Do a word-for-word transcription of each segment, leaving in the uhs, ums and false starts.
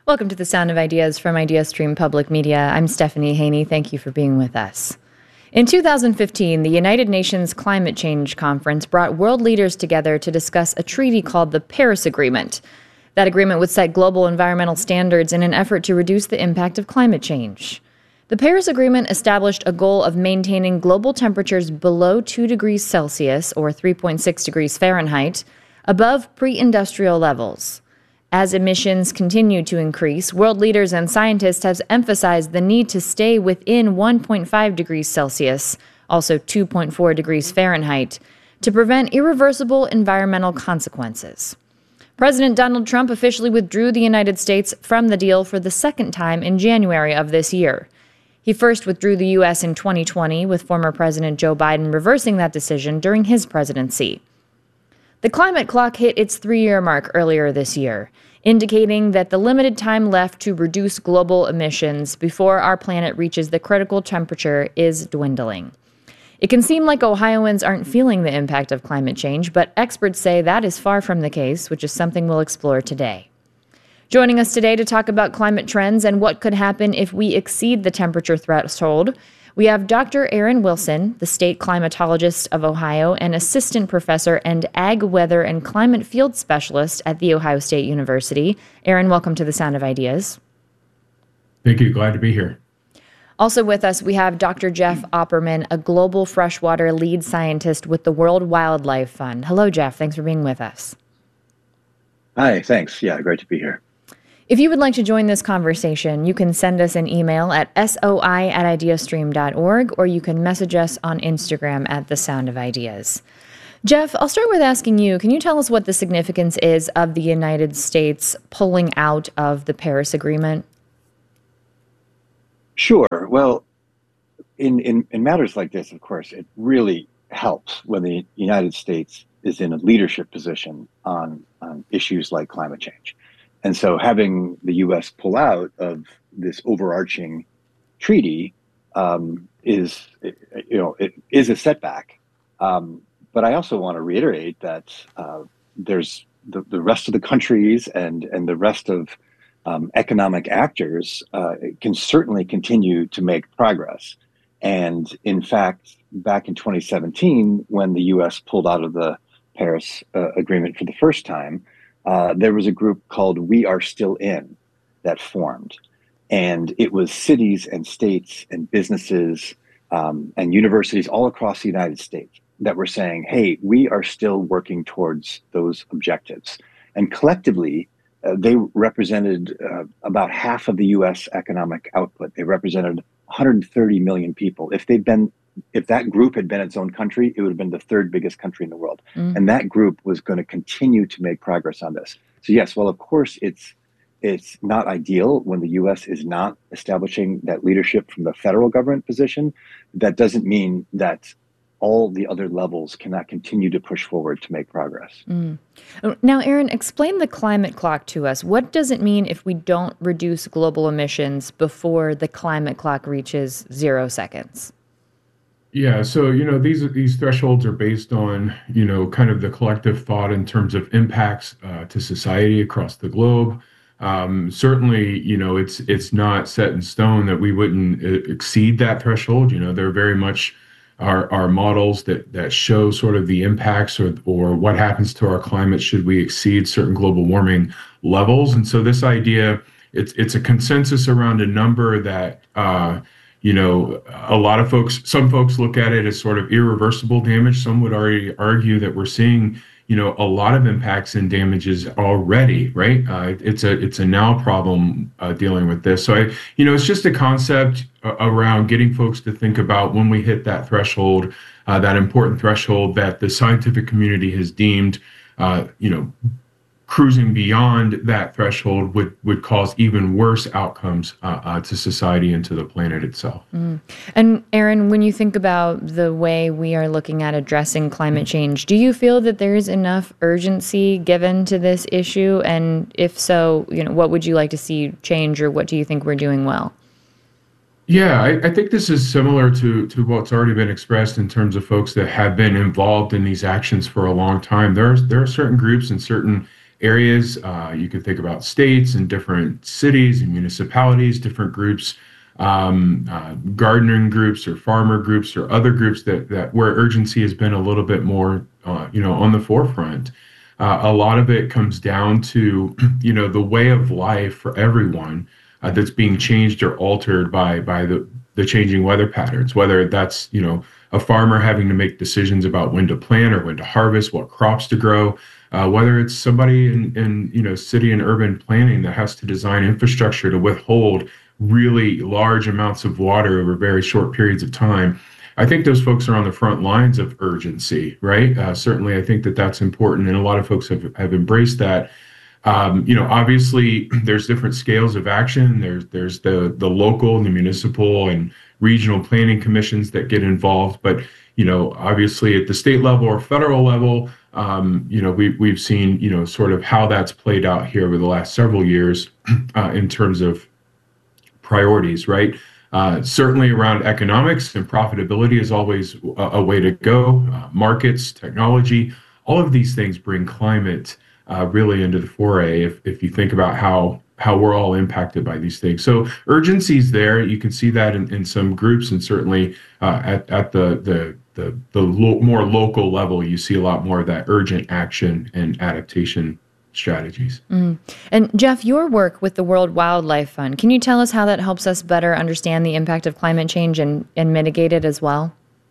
Welcome to the Sound of Ideas from IdeaStream Public Media. I'm Stephanie Haney. Thank you for being with us. In two thousand fifteen, the United Nations Climate Change Conference brought world leaders together to discuss a treaty called the Paris Agreement. That agreement would set global environmental standards in an effort to reduce the impact of climate change. The Paris Agreement established a goal of maintaining global temperatures below two degrees Celsius, or three point six degrees Fahrenheit, above pre-industrial levels. As emissions continue to increase, world leaders and scientists have emphasized the need to stay within one point five degrees Celsius, also two point four degrees Fahrenheit, to prevent irreversible environmental consequences. President Donald Trump officially withdrew the United States from the deal for the second time in January of this year. He first withdrew the U S in twenty twenty, with former President Joe Biden reversing that decision during his presidency. The climate clock hit its three-year mark earlier this year, indicating that the limited time left to reduce global emissions before our planet reaches the critical temperature is dwindling. It can seem like Ohioans aren't feeling the impact of climate change, but experts say that is far from the case, which is something we'll explore today. Joining us today to talk about climate trends and what could happen if we exceed the temperature threshold, we have Doctor Aaron Wilson, the state climatologist of Ohio and assistant professor and ag weather and climate field specialist at The Ohio State University. Aaron, welcome to the Sound of Ideas. Thank you. Glad to be here. Also with us, we have Doctor Jeff Opperman, a global freshwater lead scientist with the World Wildlife Fund. Hello, Jeff. Thanks for being with us. Hi, thanks. Yeah, great to be here. If you would like to join this conversation, you can send us an email at soi at ideastream dot org, or you can message us on Instagram at The Sound of Ideas. Jeff, I'll start with asking you, can you tell us what the significance is of the United States pulling out of the Paris Agreement? Sure. Well, in, in, in matters like this, of course, it really helps when the United States is in a leadership position on, on issues like climate change. And so having the U S pull out of this overarching treaty um, is, you know, it is a setback. Um, but I also want to reiterate that uh, there's the, the rest of the countries and, and the rest of um, economic actors uh, can certainly continue to make progress. And in fact, back in twenty seventeen, when the U S pulled out of the Paris uh, Agreement for the first time, Uh, there was a group called We Are Still In that formed. And it was cities and states and businesses um, and universities all across the United States that were saying, hey, we are still working towards those objectives. And collectively, uh, they represented uh, about half of the U S economic output. They represented one hundred thirty million people. If they'd been If that group had been its own country, it would have been the third biggest country in the world. Mm. And that group was going to continue to make progress on this. So yes, well, of course, it's it's not ideal when the U S is not establishing that leadership from the federal government position. That doesn't mean that all the other levels cannot continue to push forward to make progress. Mm. Now, Aaron, explain the climate clock to us. What does it mean if we don't reduce global emissions before the climate clock reaches zero seconds? Yeah, so, you know, these these thresholds are based on, you know, kind of the collective thought in terms of impacts uh, to society across the globe. Um, certainly, you know, it's it's not set in stone that we wouldn't uh, exceed that threshold. You know, there very much are, are models that, that show sort of the impacts or, or what happens to our climate should we exceed certain global warming levels. And so this idea, it's it's a consensus around a number that, uh, you know, a lot of folks, some folks look at it as sort of irreversible damage. Some would already argue that we're seeing, you know, a lot of impacts and damages already, right? Uh, it's a it's a now problem uh, dealing with this. So, I, you know, it's just a concept uh, around getting folks to think about when we hit that threshold, uh, that important threshold that the scientific community has deemed, uh, you know, cruising beyond that threshold would, would cause even worse outcomes uh, uh, to society and to the planet itself. Mm. And Aaron, when you think about the way we are looking at addressing climate change, do you feel that there is enough urgency given to this issue? And if so, you know, what would you like to see change, or what do you think we're doing well? Yeah, I, I think this is similar to, to what's already been expressed in terms of folks that have been involved in these actions for a long time. There's there are certain groups and certain areas. Uh, you can think about states and different cities and municipalities, different groups, um, uh, gardening groups or farmer groups or other groups that, that where urgency has been a little bit more, uh, you know, on the forefront. Uh, a lot of it comes down to, you know, the way of life for everyone uh, that's being changed or altered by by the the changing weather patterns, whether that's, you know, a farmer having to make decisions about when to plant or when to harvest, what crops to grow, uh, whether it's somebody in, in, you know, city and urban planning that has to design infrastructure to withhold really large amounts of water over very short periods of time. I think those folks are on the front lines of urgency, right? Uh, certainly, I think that that's important, and a lot of folks have, have embraced that. Um, you know, obviously, there's different scales of action. There's there's the the local and the municipal and regional planning commissions that get involved. But you know, obviously, at the state level or federal level, um, you know, we we've seen you know sort of how that's played out here over the last several years uh, in terms of priorities, right? Uh, certainly around economics and profitability is always a, a way to go. Uh, markets, technology, all of these things bring climate uh, really into the foray if, if you think about how how we're all impacted by these things. So urgency is there. You can see that in, in some groups, and certainly uh, at, at the the the, the lo- more local level, you see a lot more of that urgent action and adaptation strategies. Mm. And Jeff, your work with the World Wildlife Fund, can you tell us how that helps us better understand the impact of climate change and, and mitigate it as well?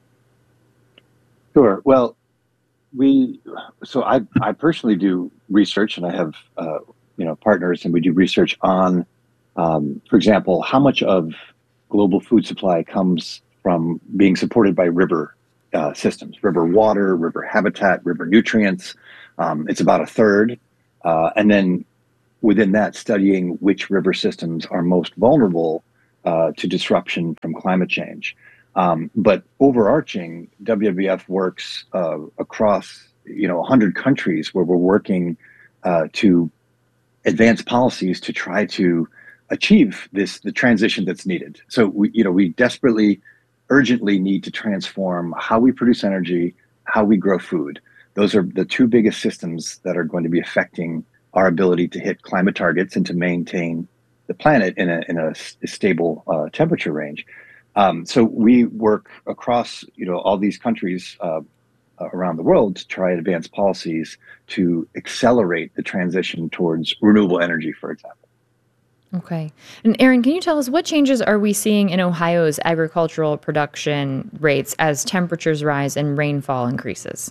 Sure. Well, we, so I, I personally do research, and I have, uh, you know, partners, and we do research on, um, for example, how much of global food supply comes from being supported by river uh, systems, river water, river habitat, river nutrients. Um, it's about a third. Uh, and then within that, studying which river systems are most vulnerable uh, to disruption from climate change. Um, but overarching, W W F works uh, across, you know, one hundred countries where we're working uh, to advance policies to try to achieve this, the transition that's needed. So we, you know, we desperately, urgently need to transform how we produce energy, how we grow food. Those are the two biggest systems that are going to be affecting our ability to hit climate targets and to maintain the planet in a in a, a stable uh, temperature range. Um, so we work across, you know, all these countries uh, around the world to try and advance policies to accelerate the transition towards renewable energy, for example. Okay. And Aaron, can you tell us what changes are we seeing in Ohio's agricultural production rates as temperatures rise and rainfall increases?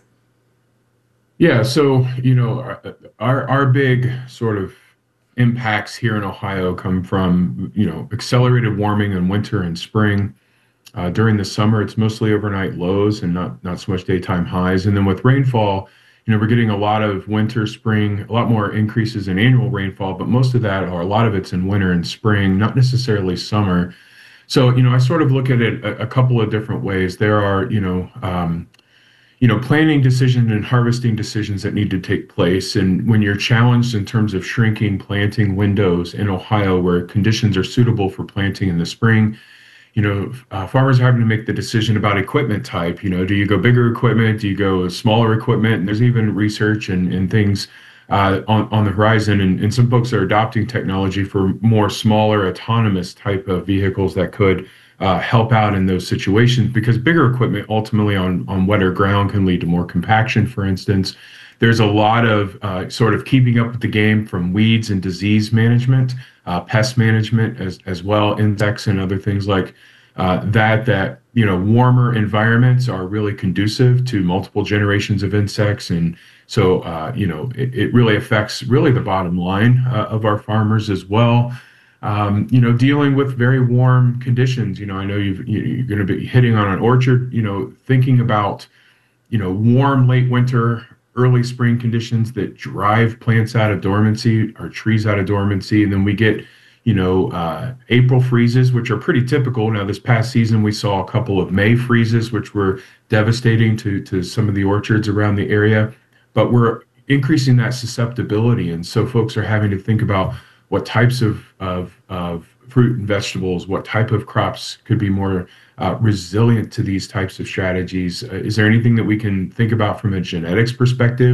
Yeah, so, you know, our our big sort of impacts here in Ohio come from, you know, accelerated warming in winter and spring. Uh, during the summer, it's mostly overnight lows and not not so much daytime highs. And then with rainfall, you know, we're getting a lot of winter, spring, a lot more increases in annual rainfall, but most of that, or a lot of it's in winter and spring, not necessarily summer. So, you know, I sort of look at it a, a couple of different ways. There are, you know, um, you know, planning decisions and harvesting decisions that need to take place. And when you're challenged in terms of shrinking planting windows in Ohio where conditions are suitable for planting in the spring, you know, uh, farmers are having to make the decision about equipment type. You know, do you go bigger equipment? Do you go smaller equipment? And there's even research and, and things uh, on, on the horizon. And, and some folks are adopting technology for more smaller autonomous type of vehicles that could uh, help out in those situations, because bigger equipment ultimately on, on wetter ground can lead to more compaction, for instance. There's a lot of uh, sort of keeping up with the game from weeds and disease management, uh, pest management as, as well, insects and other things like uh, that, that, you know, warmer environments are really conducive to multiple generations of insects. And so, uh, you know, it, it really affects really the bottom line uh, of our farmers as well. Um, you know, dealing with very warm conditions. You know, I know you've, you're going to be hitting on an orchard, you know, thinking about, you know, warm late winter, early spring conditions that drive plants out of dormancy or trees out of dormancy. And then we get, you know, uh, April freezes, which are pretty typical. Now, this past season, we saw a couple of May freezes, which were devastating to, to some of the orchards around the area. But we're increasing that susceptibility. And so folks are having to think about what types of, of, of fruit and vegetables, what type of crops could be more uh, resilient to these types of strategies. Uh, is there anything that we can think about from a genetics perspective?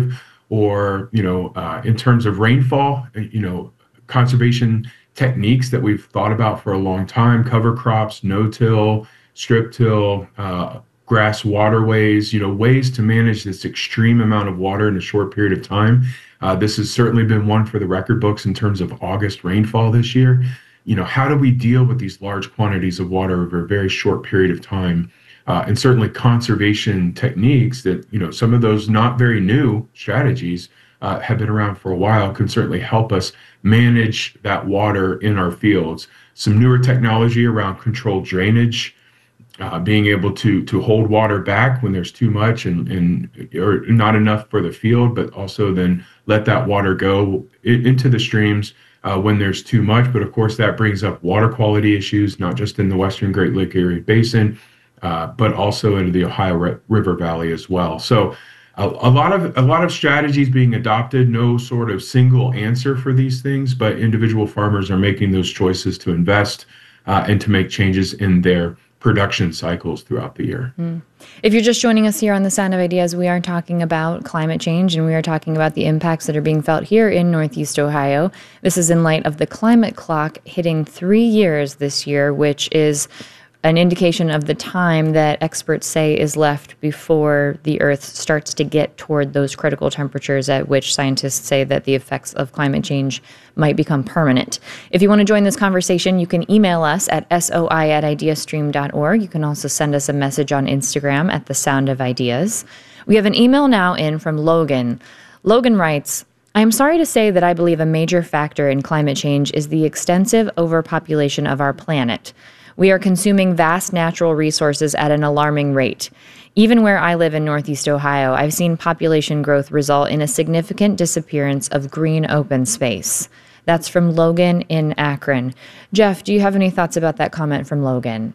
or, you know, uh, in terms of rainfall, you know, conservation techniques that we've thought about for a long time, cover crops, no-till, strip-till, uh, grass waterways, you know, ways to manage this extreme amount of water in a short period of time. Uh, this has certainly been one for the record books in terms of August rainfall this year. You know, how do we deal with these large quantities of water over a very short period of time? Uh, and certainly conservation techniques that, you know, some of those not very new strategies uh, have been around for a while can certainly help us manage that water in our fields. Some newer technology around controlled drainage, uh, being able to to hold water back when there's too much and, and or not enough for the field, but also then let that water go in, into the streams uh, when there's too much. But of course, that brings up water quality issues, not just in the Western Great Lake Erie Basin, uh, but also into the Ohio River Valley as well. So a, a lot of a lot of strategies being adopted, no sort of single answer for these things, but individual farmers are making those choices to invest uh, and to make changes in their production cycles throughout the year. Mm. If you're just joining us here on The Sound of Ideas, we are talking about climate change, and we are talking about the impacts that are being felt here in Northeast Ohio. This is in light of the climate clock hitting three years this year, which is an indication of the time that experts say is left before the Earth starts to get toward those critical temperatures at which scientists say that the effects of climate change might become permanent. If you want to join this conversation, you can email us at soi at ideastream dot org. You can also send us a message on Instagram at The Sound of Ideas. We have an email now in from Logan. Logan writes, I am sorry to say that I believe a major factor in climate change is the extensive overpopulation of our planet. We are consuming vast natural resources at an alarming rate. Even where I live in Northeast Ohio, I've seen population growth result in a significant disappearance of green open space. That's from Logan in Akron. Jeff, do you have any thoughts about that comment from Logan?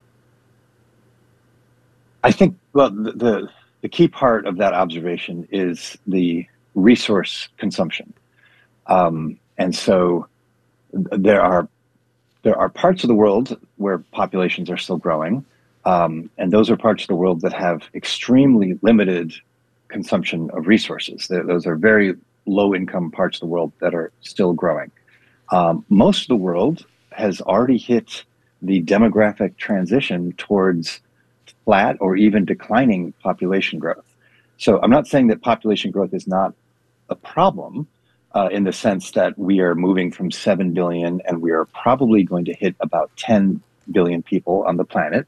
I think, well, the, the, the key part of that observation is the resource consumption. Um, and so there are There are parts of the world where populations are still growing, um, and those are parts of the world that have extremely limited consumption of resources. They're, those are very low-income parts of the world that are still growing. Um, most of the world has already hit the demographic transition towards flat or even declining population growth. So I'm not saying that population growth is not a problem, Uh, in the sense that we are moving from seven billion and we are probably going to hit about ten billion people on the planet.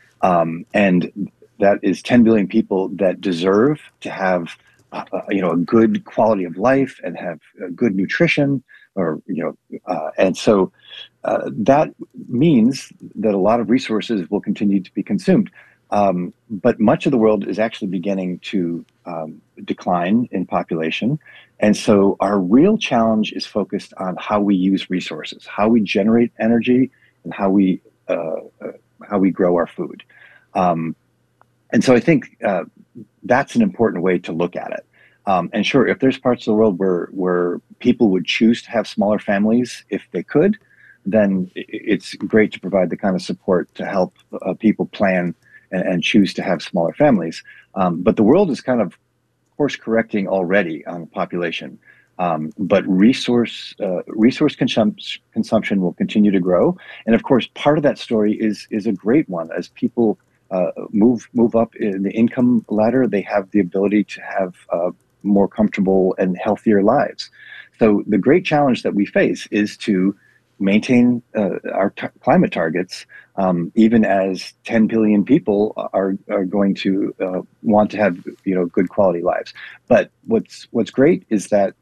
Um, and that is ten billion people that deserve to have, uh, you know, a good quality of life and have uh, good nutrition, or, you know, uh, and so uh, that means that a lot of resources will continue to be consumed. Um, but much of the world is actually beginning to um, decline in population. And so our real challenge is focused on how we use resources, how we generate energy, and how we uh, uh, how we grow our food. Um, and so I think uh, that's an important way to look at it. Um, and sure, if there's parts of the world where where people would choose to have smaller families if they could, then it's great to provide the kind of support to help uh, people plan and, and choose to have smaller families. Um, but the world is kind of course correcting already on population, um, but resource uh, resource consum- consumption will continue to grow, and of course, part of that story is is a great one. As people uh, move move up in the income ladder, they have the ability to have uh, more comfortable and healthier lives. So the great challenge that we face is to maintain uh, our t- climate targets, um, even as ten billion people are are going to uh, want to have, you know, good quality lives. But what's what's great is that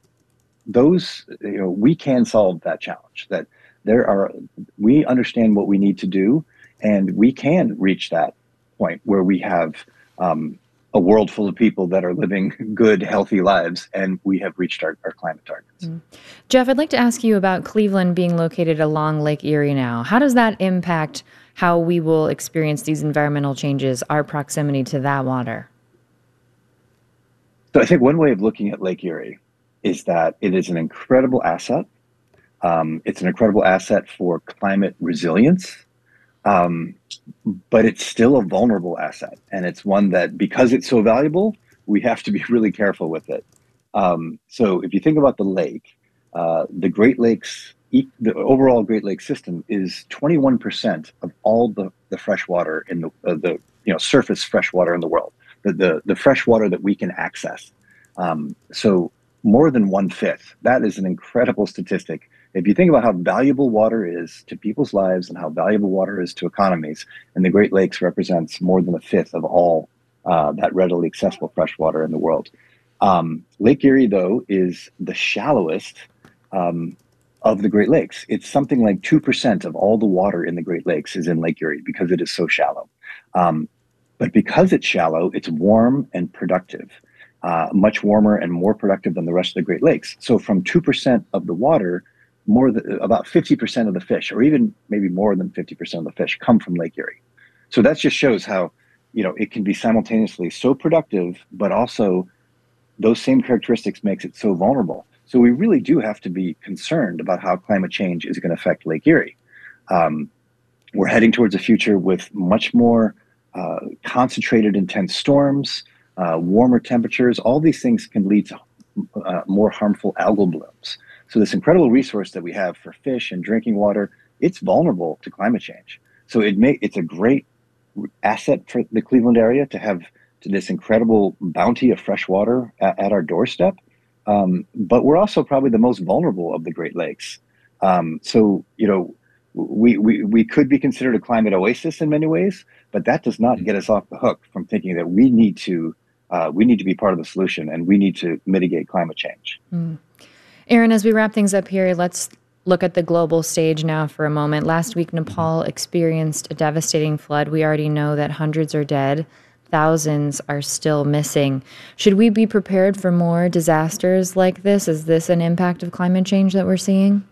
those, you know, we can solve that challenge. That there are, we understand what we need to do, and we can reach that point where we have um, a world full of people that are living good, healthy lives, and we have reached our, our climate targets. Mm. Jeff, I'd like to ask you about Cleveland being located along Lake Erie now. How does that impact how we will experience these environmental changes, our proximity to that water? So I think one way of looking at Lake Erie is that it is an incredible asset. Um, it's an incredible asset for climate resilience. Um, but it's still a vulnerable asset, and it's one that, because it's so valuable, we have to be really careful with it. Um, so if you think about the lake, uh, the Great Lakes, the overall Great Lakes system is twenty-one percent of all the, the fresh water in the, uh, the you know surface fresh water in the world, the, the, the fresh water that we can access. Um, so more than one fifth. That is an incredible statistic. If you think about how valuable water is to people's lives and how valuable water is to economies, and the Great Lakes represents more than a fifth of all uh, that readily accessible fresh water in the world. Um, Lake Erie, though, is the shallowest um, of the Great Lakes. It's something like two percent of all the water in the Great Lakes is in Lake Erie because it is so shallow. Um, but because it's shallow, it's warm and productive, uh, much warmer and more productive than the rest of the Great Lakes. So from two percent of the water, more than about fifty percent of the fish, or even maybe more than fifty percent of the fish, come from Lake Erie. So that just shows how, you know, it can be simultaneously so productive, but also those same characteristics makes it so vulnerable. So we really do have to be concerned about how climate change is going to affect Lake Erie. Um, we're heading towards a future with much more uh, concentrated, intense storms, uh, warmer temperatures. All these things can lead to uh, more harmful algal blooms. So this incredible resource that we have for fish and drinking water, it's vulnerable to climate change. So it may, it's a great asset for the Cleveland area to have to this incredible bounty of fresh water at, at our doorstep. Um, but we're also probably the most vulnerable of the Great Lakes. Um, so, you know, we, we, we could be considered a climate oasis in many ways, but that does not get us off the hook from thinking that we need to, uh, we need to be part of the solution and we need to mitigate climate change. Mm. Aaron, as we wrap things up here, let's look at the global stage now for a moment. Last week, Nepal experienced a devastating flood. We already know that hundreds are dead. Thousands are still missing. Should we be prepared for more disasters like this? Is this an impact of climate change that we're seeing?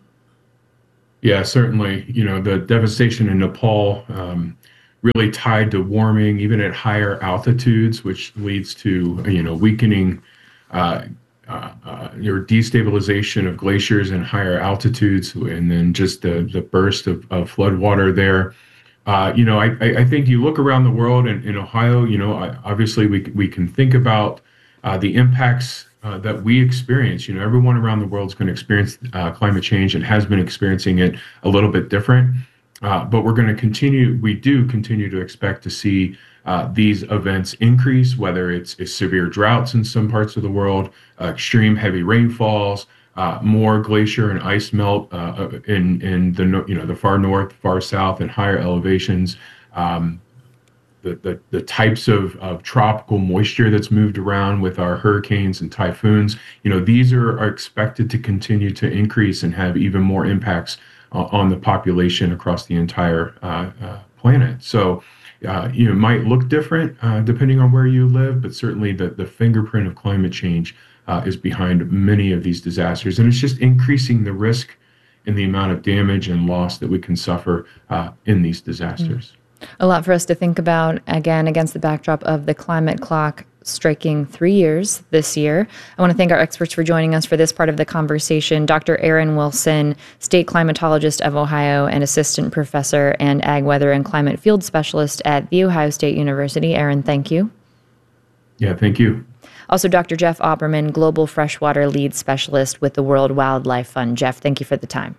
Yeah, certainly. You know, the devastation in Nepal um, really tied to warming, even at higher altitudes, which leads to, you know, weakening uh, uh, uh, your destabilization of glaciers in higher altitudes, and then just the, the burst of, of flood water there. Uh, you know, I, I think you look around the world and in Ohio, you know, obviously we we can think about uh, the impacts uh, that we experience. You know, everyone around the world is going to experience uh, climate change and has been experiencing it a little bit different. Uh, but we're going to continue, we do continue to expect to see uh, these events increase, whether it's, it's severe droughts in some parts of the world, uh, extreme heavy rainfalls, Uh, more glacier and ice melt uh, in in the you know the far north, far south, and higher elevations. Um, the, the the types of, of tropical moisture that's moved around with our hurricanes and typhoons. You know these are, are expected to continue to increase and have even more impacts uh, on the population across the entire uh, uh, planet. So. Uh, you know, it might look different uh, depending on where you live, but certainly the, the fingerprint of climate change uh, is behind many of these disasters. And it's just increasing the risk and the amount of damage and loss that we can suffer uh, in these disasters. Mm. A lot for us to think about, again, against the backdrop of the climate clock striking three years this year. I want to thank our experts for joining us for this part of the conversation. Doctor Aaron Wilson, state climatologist of Ohio and assistant professor and ag weather and climate field specialist at The Ohio State University. Aaron, thank you. Yeah, thank you. Also, Doctor Jeff Auberman, global freshwater lead specialist with the World Wildlife Fund. Jeff, thank you for the time.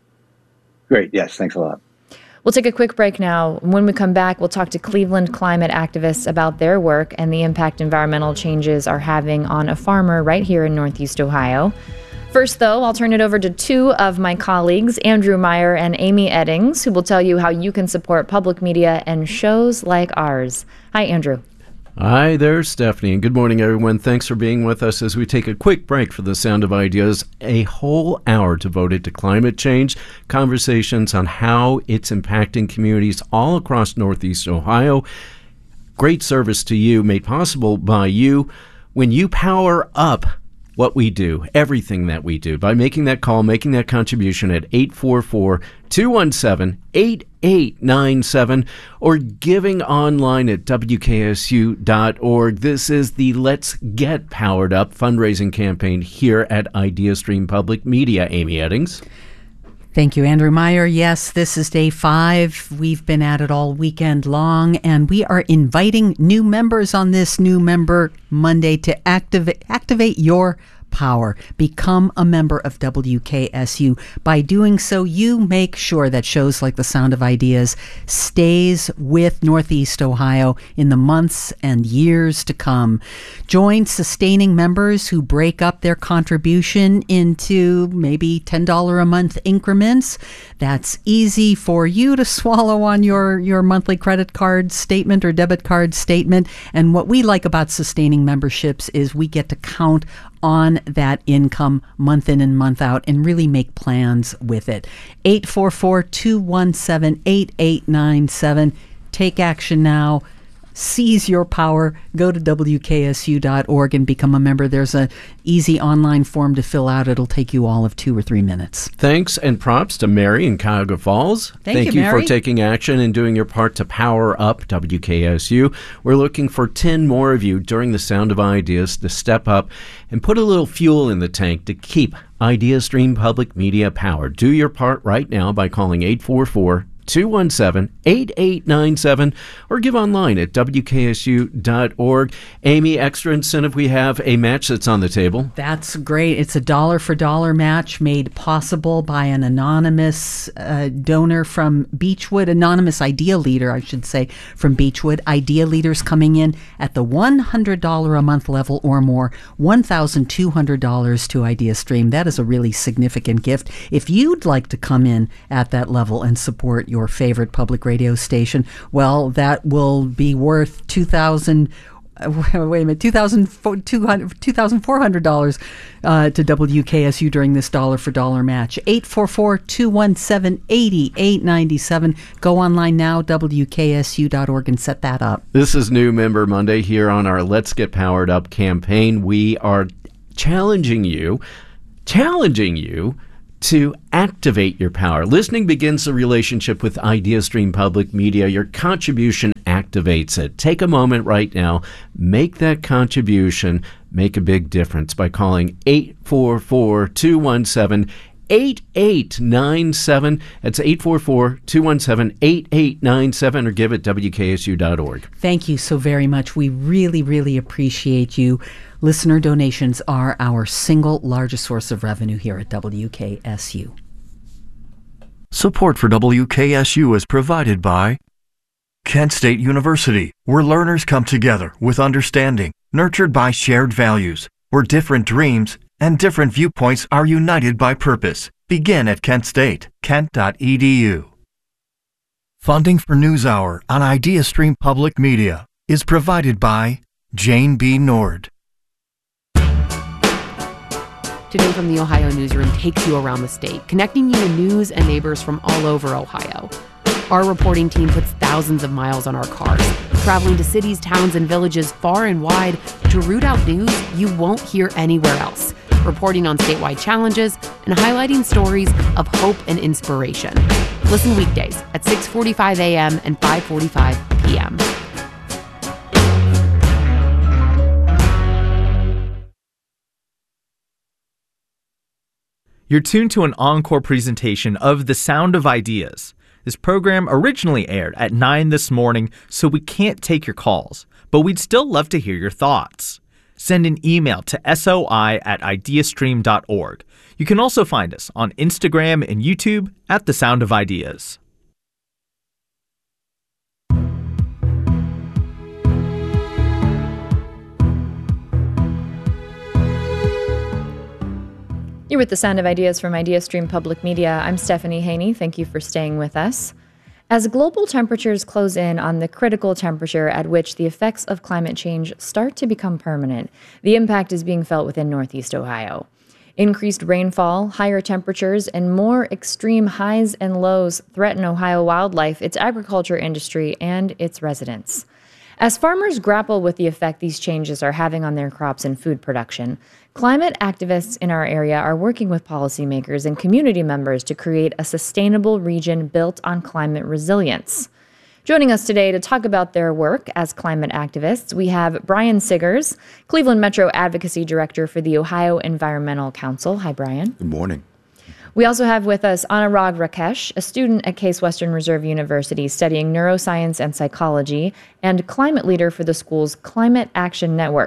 Great. Yes, thanks a lot. We'll take a quick break now. When we come back, we'll talk to Cleveland climate activists about their work and the impact environmental changes are having on a farmer right here in Northeast Ohio. First, though, I'll turn it over to two of my colleagues, Andrew Meyer and Amy Eddings, who will tell you how you can support public media and shows like ours. Hi, Andrew. Hi there, Stephanie, and good morning, everyone. Thanks for being with us as we take a quick break for the Sound of Ideas, a whole hour devoted to climate change, conversations on how it's impacting communities all across Northeast Ohio. Great service to you, made possible by you when you power up what we do, everything that we do, by making that call, making that contribution at eight four four, two one seven, eight eight nine seven or giving online at W K S U dot org. This is the Let's Get Powered Up fundraising campaign here at IdeaStream Public Media. Amy Eddings. Thank you, Andrew Meyer. Yes, this is day five. We've been at it all weekend long, and we are inviting new members on this new member Monday to activate activate your power. Become a member of W K S U. By doing so, you make sure that shows like The Sound of Ideas stays with Northeast Ohio in the months and years to come. Join sustaining members who break up their contribution into maybe ten dollars a month increments. That's easy for you to swallow on your, your monthly credit card statement or debit card statement. And what we like about sustaining memberships is we get to count on that income month in and month out and really make plans with it. eight four four, two one seven, eight eight nine seven. Take action now. Seize your power. Go to W K S U dot org and become a member. There's an easy online form to fill out. It'll take you all of two or three minutes. Thanks and props to Mary in Cuyahoga Falls. Thank, Thank you, you Mary. for taking action and doing your part to power up W K S U. We're looking for ten more of you during the Sound of Ideas to step up and put a little fuel in the tank to keep IdeaStream Public Media powered. Do your part right now by calling eight four four, two one seven, eight eight nine seven or give online at W K S U dot org. Amy, extra incentive, we have a match that's on the table. That's great. It's a dollar for dollar match made possible by an anonymous uh, donor from Beechwood, anonymous idea leader, I should say, from Beechwood. Idea leaders coming in at the one hundred dollars a month level or more, one thousand two hundred dollars to IdeaStream. That is a really significant gift. If you'd like to come in at that level and support your your favorite public radio station, well, that will be worth two thousand dollars uh, wait a minute, two thousand four hundred dollars uh, to W K S U during this dollar for dollar match. eight four four, two one seven, eight eight nine seven. Go online now, W K S U dot org, and set that up. This is New Member Monday here on our Let's Get Powered Up campaign. We are challenging you, challenging you to activate your power. Listening begins the relationship with IdeaStream Public Media. Your contribution activates it. Take a moment right now. Make that contribution make a big difference by calling eight four four, two one seven, eight eight nine seven. That's eight four four, two one seven, eight eight nine seven or give at W K S U dot org. Thank you so very much. We really, really appreciate you. Listener donations are our single largest source of revenue here at W K S U. Support for W K S U is provided by Kent State University, where learners come together with understanding, nurtured by shared values, where different dreams and different viewpoints are united by purpose. Begin at Kent State, kent dot e d u. Funding for NewsHour on IdeaStream Public Media is provided by Jane B. Nord. Today from the Ohio Newsroom takes you around the state, connecting you to news and neighbors from all over Ohio. Our reporting team puts thousands of miles on our cars, traveling to cities, towns, and villages far and wide to root out news you won't hear anywhere else, reporting on statewide challenges and highlighting stories of hope and inspiration. Listen weekdays at six forty-five a.m. and five forty-five p.m. You're tuned to an encore presentation of The Sound of Ideas. This program originally aired at nine this morning, so we can't take your calls, but we'd still love to hear your thoughts. Send an email to soi at ideastream dot org. You can also find us on Instagram and YouTube at The Sound of Ideas. You're with The Sound of Ideas from IdeaStream Public Media. I'm Stephanie Haney. Thank you for staying with us. As global temperatures close in on the critical temperature at which the effects of climate change start to become permanent, the impact is being felt within Northeast Ohio. Increased rainfall, higher temperatures, and more extreme highs and lows threaten Ohio wildlife, its agriculture industry, and its residents. As farmers grapple with the effect these changes are having on their crops and food production, climate activists in our area are working with policymakers and community members to create a sustainable region built on climate resilience. Joining us today to talk about their work as climate activists, we have Brian Siggers, Cleveland Metro Advocacy Director for the Ohio Environmental Council. Hi, Brian. Good morning. We also have with us Anurag Rakesh, a student at Case Western Reserve University studying neuroscience and psychology, and climate leader for the school's Climate Action Network.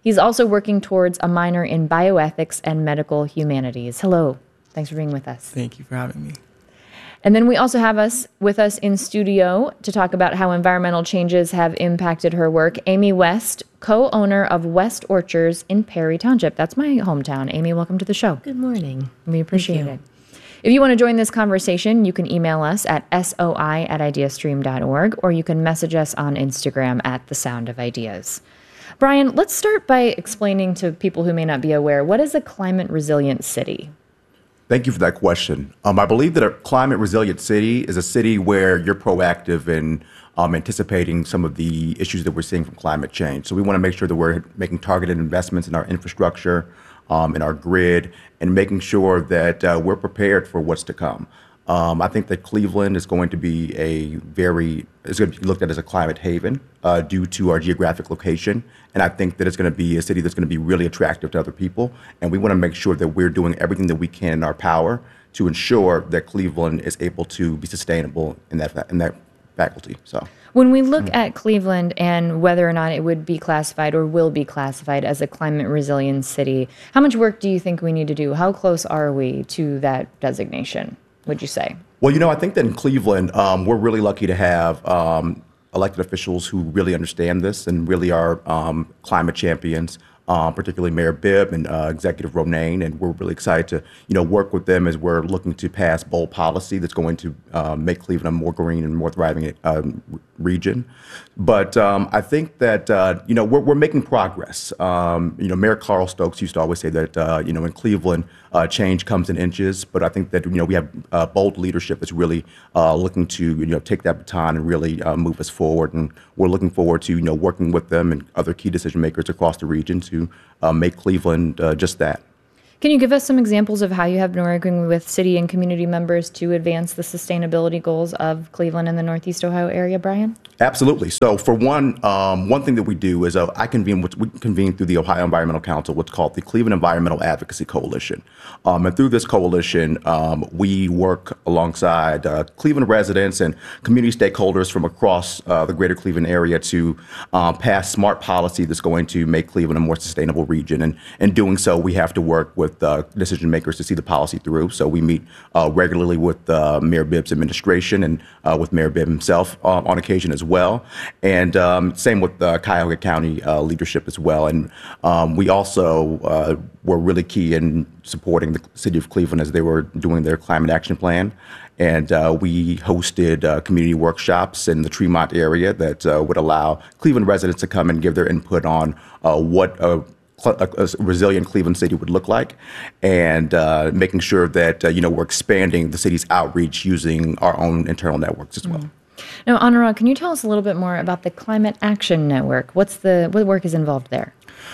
He's also working towards a minor in bioethics and medical humanities. Hello. Thanks for being with us. Thank you for having me. And then we also have us with us in studio to talk about how environmental changes have impacted her work. Amy West, co-owner of West Orchards in Perry Township. That's my hometown. Amy, welcome to the show. Good morning. We appreciate it. If you want to join this conversation, you can email us at soi at ideastream dot org, or you can message us on Instagram at The Sound of Ideas. Brian, let's start by explaining to people who may not be aware, what is a climate resilient city? Thank you for that question. Um, I believe that a climate resilient city is a city where you're proactive in um, anticipating some of the issues that we're seeing from climate change. So we want to make sure that we're making targeted investments in our infrastructure, um, in our grid, and making sure that uh, we're prepared for what's to come. Um, I think that Cleveland is going to be a very, is going to be looked at as a climate haven uh, due to our geographic location. And I think that it's going to be a city that's going to be really attractive to other people. And we want to make sure that we're doing everything that we can in our power to ensure that Cleveland is able to be sustainable in that, in that faculty. So when we look mm-hmm. at Cleveland and whether or not it would be classified or will be classified as a climate resilient city, how much work do you think we need to do? How close are we to that designation, would you say? Well, you know, I think that in Cleveland, um, we're really lucky to have um, elected officials who really understand this and really are um, climate champions, um, particularly Mayor Bibb and uh, Executive Ronayne. And we're really excited to, you know, work with them as we're looking to pass bold policy that's going to uh, make Cleveland a more green and more thriving um, region. But um, I think that, uh, you know, we're, we're making progress. Um, you know, Mayor Carl Stokes used to always say that, uh, you know, in Cleveland, uh, change comes in inches. But I think that, you know, we have uh, bold leadership that's really uh, looking to, you know, take that baton and really uh, move us forward. And we're looking forward to, you know, working with them and other key decision makers across the region to uh, make Cleveland uh, just that. Can you give us some examples of how you have been working with city and community members to advance the sustainability goals of Cleveland and the Northeast Ohio area, Brian? Absolutely. So for one, um, one thing that we do is uh, I convene, we convene through the Ohio Environmental Council, what's called the Cleveland Environmental Advocacy Coalition. Um, and through this coalition, um, we work alongside uh, Cleveland residents and community stakeholders from across uh, the greater Cleveland area to um, pass smart policy that's going to make Cleveland a more sustainable region. And in doing so, we have to work with uh, decision makers to see the policy through. So we meet uh, regularly with uh, Mayor Bibb's administration and uh, with Mayor Bibb himself uh, on occasion as well. And um, same with uh, Cuyahoga County uh, leadership as well. And um, we also uh, were really key in supporting the city of Cleveland as they were doing their climate action plan. And uh, we hosted uh, community workshops in the Tremont area that uh, would allow Cleveland residents to come and give their input on uh, what a, a, a resilient Cleveland city would look like, and uh, making sure that uh, you know we're expanding the city's outreach using our own internal networks as well. Mm. Now, Anurag, can you tell us a little bit more about the Climate Action Network? What's the what work is involved there?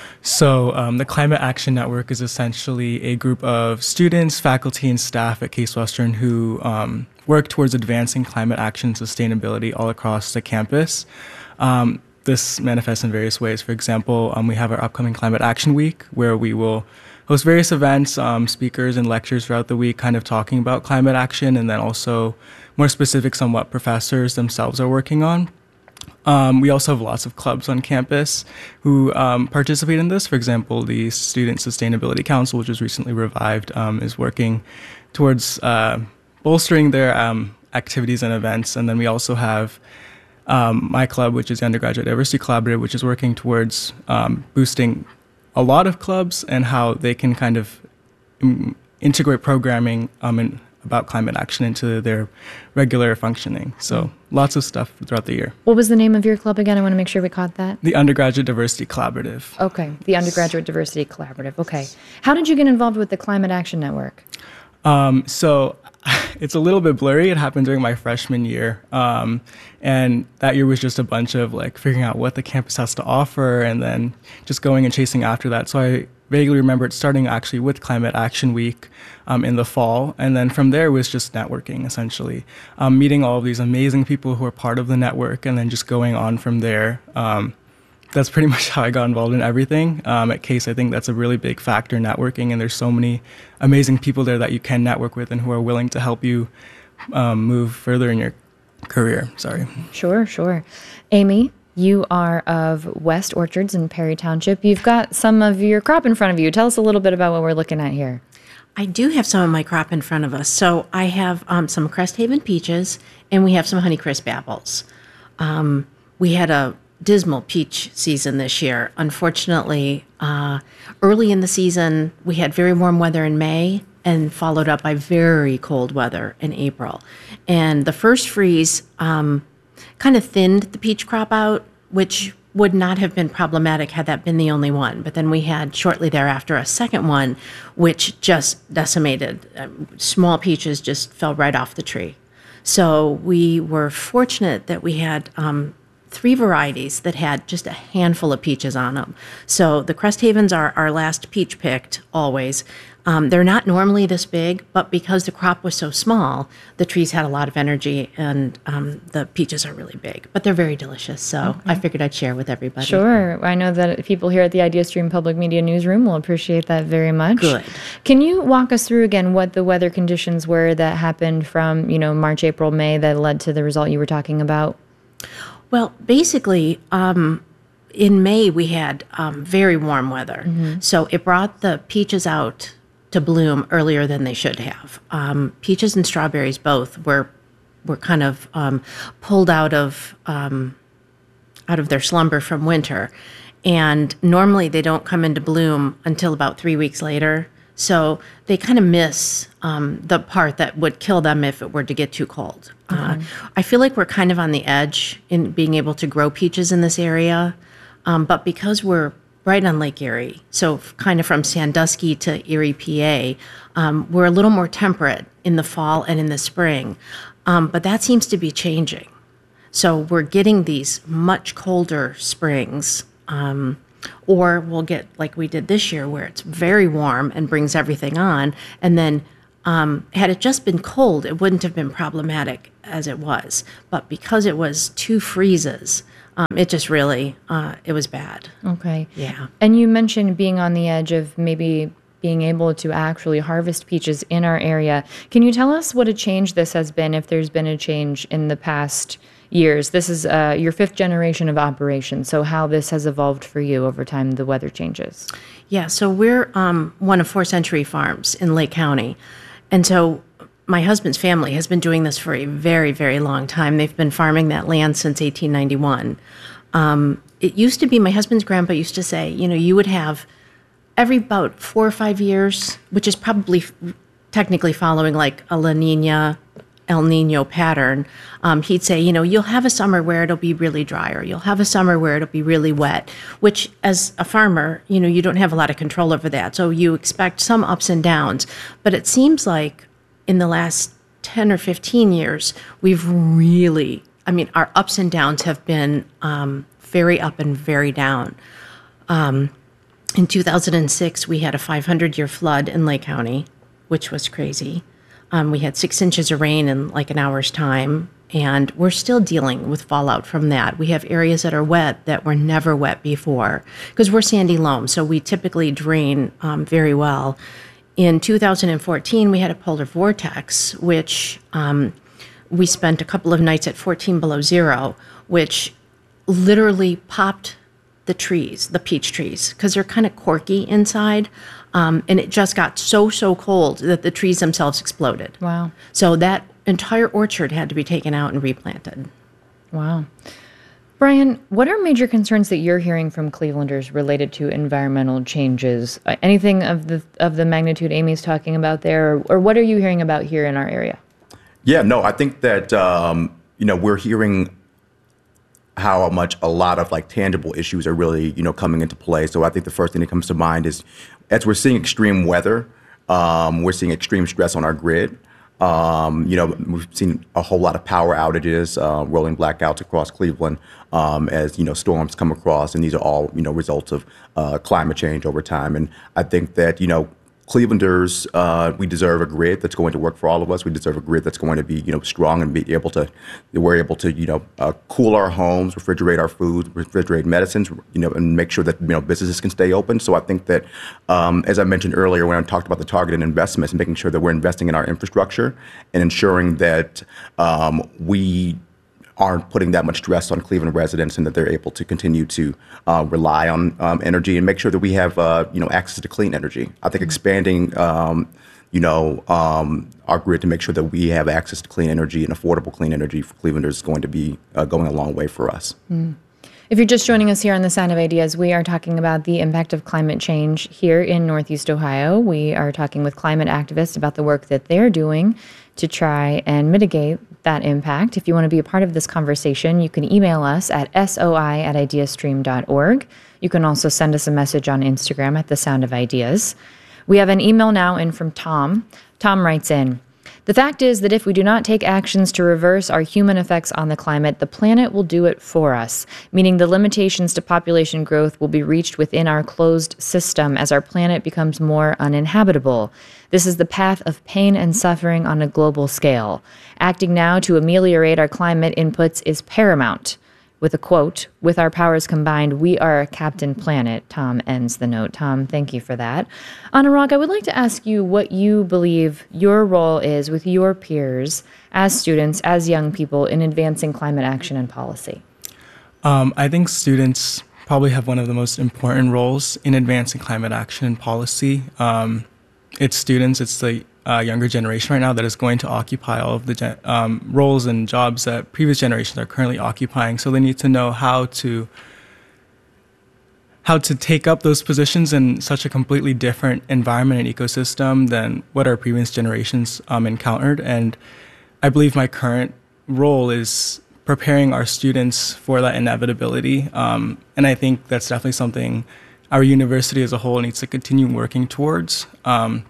So um, the Climate Action Network is essentially a group of students, faculty, and staff at Case Western who um, work towards advancing climate action and sustainability all across the campus. Um, this manifests in various ways. For example, um, we have our upcoming Climate Action Week, where we will host various events, um, speakers, and lectures throughout the week, kind of talking about climate action, and then also more specifics on what professors themselves are working on. Um, we also have lots of clubs on campus who um, participate in this. For example, the Student Sustainability Council, which was recently revived, um, is working towards uh, bolstering their um, activities and events. And then we also have um, my club, which is the Undergraduate Diversity Collaborative, which is working towards um, boosting a lot of clubs and how they can kind of um, integrate programming um, and about climate action into their regular functioning. So lots of stuff throughout the year. What was the name of your club again? I want to make sure we caught that. The Undergraduate Diversity Collaborative. Okay, the Undergraduate Diversity Collaborative. Okay. How did you get involved with the Climate Action Network? Um, so it's a little bit blurry. It happened during my freshman year. Um, and that year was just a bunch of like figuring out what the campus has to offer and then just going and chasing after that. So I vaguely remember it starting actually with Climate Action Week um, in the fall. And then from there it was just networking, essentially. Um, meeting all of these amazing people who are part of the network and then just going on from there. Um, that's pretty much how I got involved in everything. Um, at Case, I think that's a really big factor, networking. And there's so many amazing people there that you can network with and who are willing to help you um, move further in your career. Sorry. Sure, sure. Amy, You are of West Orchards in Perry Township. You've got some of your crop in front of you. Tell us a little bit about what we're looking at here. I do have some of my crop in front of us. So I have um, some Cresthaven peaches, and we have some Honeycrisp apples. Um, we had a dismal peach season this year. Unfortunately, uh, early in the season, we had very warm weather in May and followed up by very cold weather in April. And the first freeze um, kind of thinned the peach crop out, which would not have been problematic had that been the only one. But then we had shortly thereafter a second one, which just decimated. Um, small peaches just fell right off the tree. So we were fortunate that we had um, three varieties that had just a handful of peaches on them. So the Cresthavens are our last peach picked always. Um, they're not normally this big, but because the crop was so small, the trees had a lot of energy, and um, the peaches are really big. But they're very delicious, so okay. I figured I'd share with everybody. Sure. I know that people here at the IdeaStream Public Media Newsroom will appreciate that very much. Good. Can you walk us through again what the weather conditions were that happened from, you know, March, April, May that led to the result you were talking about? Well, basically, um, in May we had um, very warm weather, mm-hmm. so it brought the peaches out to bloom earlier than they should have. Um, peaches and strawberries both were were kind of um, pulled out of um, out of their slumber from winter, and normally they don't come into bloom until about three weeks later. So they kind of miss um, the part that would kill them if it were to get too cold. Mm-hmm. Uh, I feel like we're kind of on the edge in being able to grow peaches in this area, um, but because we're right on Lake Erie, so kind of from Sandusky to Erie, P A, um, we're a little more temperate in the fall and in the spring, um, but that seems to be changing. So we're getting these much colder springs, um, or we'll get like we did this year where it's very warm and brings everything on, and then um, had it just been cold, it wouldn't have been problematic as it was, but because it was two freezes, Um, it just really, uh, it was bad. Okay. Yeah. And you mentioned being on the edge of maybe being able to actually harvest peaches in our area. Can you tell us what a change this has been, if there's been a change in the past years? This is uh, your fifth generation of operation, so how this has evolved for you over time, the weather changes. Yeah, so we're um, one of four Century Farms in Lake County. And so my husband's family has been doing this for a very, very long time. They've been farming that land since eighteen ninety-one. Um, it used to be, my husband's grandpa used to say, you know, you would have every about four or five years, which is probably f- technically following like a La Nina, El Nino pattern. Um, he'd say, you know, you'll have a summer where it'll be really dry, or you'll have a summer where it'll be really wet, which as a farmer, you know, you don't have a lot of control over that. So you expect some ups and downs. But it seems like in the last ten or fifteen years, we've really, I mean, our ups and downs have been um, very up and very down. Um, in two thousand six, we had a five hundred year flood in Lake County, which was crazy. Um, we had six inches of rain in like an hour's time, and we're still dealing with fallout from that. We have areas that are wet that were never wet before, because we're sandy loam, so we typically drain um, very well. In two thousand fourteen, we had a polar vortex, which um, we spent a couple of nights at fourteen below zero, which literally popped the trees, the peach trees, because they're kind of corky inside. Um, and it just got so, so cold that the trees themselves exploded. Wow. So that entire orchard had to be taken out and replanted. Wow. Brian, what are major concerns that you're hearing from Clevelanders related to environmental changes? Uh, anything of the of the magnitude Amy's talking about there, or, or what are you hearing about here in our area? Yeah, no, I think that, um, you know, we're hearing how much a lot of like tangible issues are really, you know, coming into play. So I think the first thing that comes to mind is as we're seeing extreme weather, um, we're seeing extreme stress on our grid. Um, you know, we've seen a whole lot of power outages, uh, rolling blackouts across Cleveland um, as, you know, storms come across. And these are all, you know, results of uh, climate change over time. And I think that, you know, Clevelanders, uh, we deserve a grid that's going to work for all of us. We deserve a grid that's going to be, you know, strong and be able to, we're able to, you know, uh, cool our homes, refrigerate our foods, refrigerate medicines, you know, and make sure that, you know, businesses can stay open. So I think that, um, as I mentioned earlier, when I talked about the targeted investments and making sure that we're investing in our infrastructure and ensuring that um, we aren't putting that much stress on Cleveland residents, and that they're able to continue to uh, rely on um, energy and make sure that we have uh, you know access to clean energy. I think expanding um, you know um, our grid to make sure that we have access to clean energy and affordable clean energy for Clevelanders is going to be uh, going a long way for us. Mm. If you're just joining us here on The Sound of Ideas, we are talking about the impact of climate change here in Northeast Ohio. We are talking with climate activists about the work that they're doing to try and mitigate that impact. If you want to be a part of this conversation, you can email us at soi at ideastream dot org. You can also send us a message on Instagram at The Sound of Ideas. We have an email now in from Tom. Tom writes in, "The fact is that if we do not take actions to reverse our human effects on the climate, the planet will do it for us, meaning the limitations to population growth will be reached within our closed system as our planet becomes more uninhabitable. This is the path of pain and suffering on a global scale. Acting now to ameliorate our climate inputs is paramount." With a quote, "With our powers combined, we are Captain Planet." Tom ends the note. Tom, thank you for that. Anurag, I would like to ask you what you believe your role is with your peers as students, as young people, in advancing climate action and policy. Um, I think students probably have one of the most important roles in advancing climate action and policy. Um, it's students, it's the uh, younger generation right now that is going to occupy all of the gen- um, roles and jobs that previous generations are currently occupying. So they need to know how to how to take up those positions in such a completely different environment and ecosystem than what our previous generations um, encountered. And I believe my current role is preparing our students for that inevitability. Um, and I think that's definitely something our university as a whole needs to continue working towards. Um,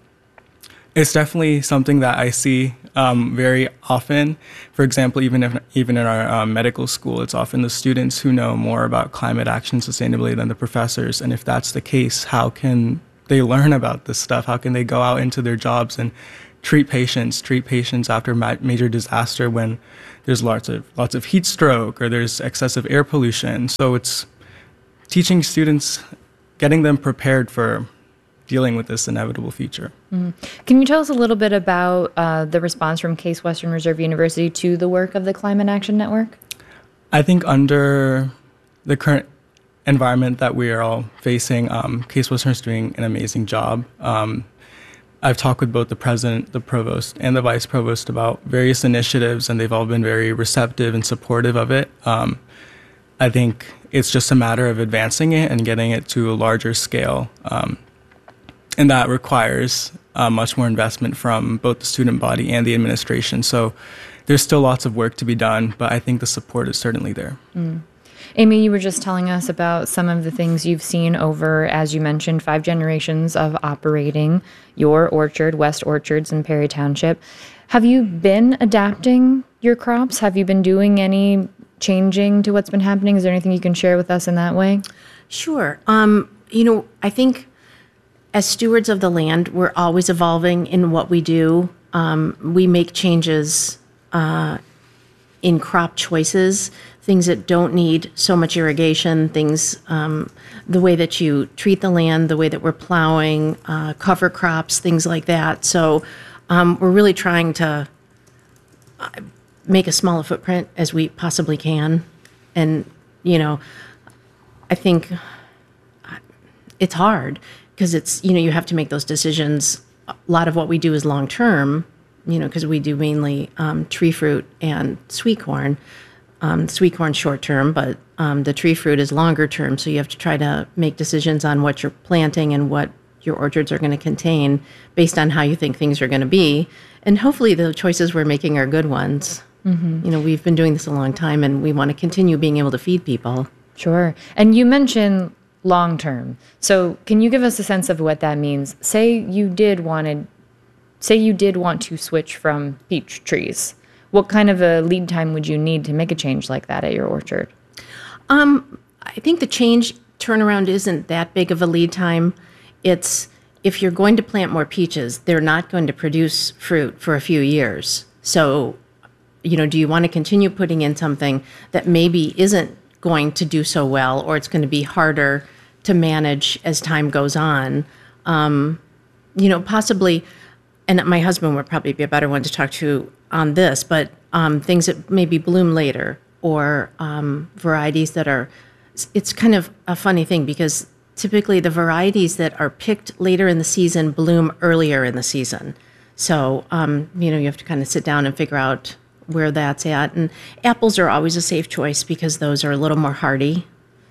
It's definitely something that I see um, very often. For example, even if even in our um, medical school, it's often the students who know more about climate action sustainability than the professors. And if that's the case, how can they learn about this stuff? How can they go out into their jobs and treat patients, treat patients after ma- major disaster when there's lots of lots of heat stroke or there's excessive air pollution? So it's teaching students, getting them prepared for dealing with this inevitable future. Mm. Can you tell us a little bit about uh, the response from Case Western Reserve University to the work of the Climate Action Network? I think under the current environment that we are all facing, um, Case Western is doing an amazing job. Um, I've talked with both the president, the provost, and the vice provost about various initiatives, and they've all been very receptive and supportive of it. Um, I think it's just a matter of advancing it and getting it to a larger scale. Um, And that requires uh, much more investment from both the student body and the administration. So there's still lots of work to be done, but I think the support is certainly there. Mm. Amy, you were just telling us about some of the things you've seen over, as you mentioned, five generations of operating your orchard, West Orchards in Perry Township. Have you been adapting your crops? Have you been doing any changing to what's been happening? Is there anything you can share with us in that way? Sure. Um, you know, I think as stewards of the land, we're always evolving in what we do. Um, we make changes uh, in crop choices, things that don't need so much irrigation, things, um, the way that you treat the land, the way that we're plowing, uh, cover crops, things like that. So um, we're really trying to make a smaller footprint as we possibly can. And, you know, I think it's hard because it's, you know, you have to make those decisions. A lot of what we do is long term, you know, because we do mainly um, tree fruit and sweet corn. Um, sweet corn short term, but um, the tree fruit is longer term. So you have to try to make decisions on what you're planting and what your orchards are going to contain based on how you think things are going to be. And hopefully the choices we're making are good ones. Mm-hmm. You know, we've been doing this a long time and we want to continue being able to feed people. Sure. And you mentioned long term. So can you give us a sense of what that means? Say you did wanted, say you did want to switch from peach trees. What kind of a lead time would you need to make a change like that at your orchard? Um, I think the change turnaround isn't that big of a lead time. It's if you're going to plant more peaches, they're not going to produce fruit for a few years. So, you know, do you want to continue putting in something that maybe isn't going to do so well, or it's going to be harder to manage as time goes on? Um, you know, possibly, and my husband would probably be a better one to talk to on this, but um, things that maybe bloom later. or um, varieties that are, it's kind of a funny thing because typically the varieties that are picked later in the season bloom earlier in the season. So, um, you know, you have to kind of sit down and figure out where that's at. And apples are always a safe choice because those are a little more hardy